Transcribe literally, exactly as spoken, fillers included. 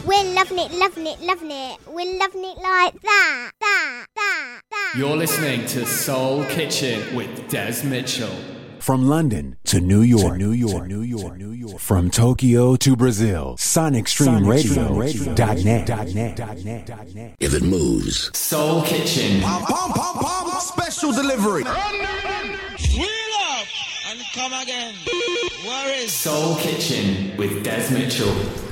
We're loving it, loving it, loving it. We're loving it like that, that, that, that. You're listening to Soul Kitchen with Des Mitchell. From London to New York, to New York, to New York, New York. From Tokyo to Brazil, Sonic Stream Radio dot net. If it moves, Soul Kitchen. Pom, pom, pom, pom. Special delivery. Wheel up and come again. Where is Soul Kitchen with Des Mitchell.